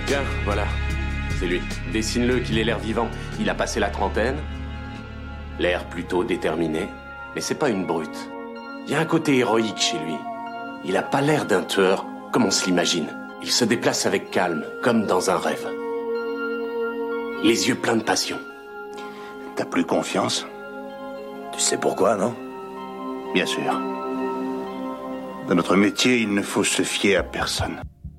Tiens, voilà. C'est lui. Dessine-le qu'il ait l'air vivant. Il a passé la trentaine. L'air plutôt déterminé. Mais c'est pas une brute. Il y a un côté héroïque chez lui. Il a pas l'air d'un tueur, comme on se l'imagine. Il se déplace avec calme, comme dans un rêve. Les yeux pleins de passion. T'as plus confiance? Tu sais pourquoi, non? Bien sûr. Dans notre métier, il ne faut se fier à personne.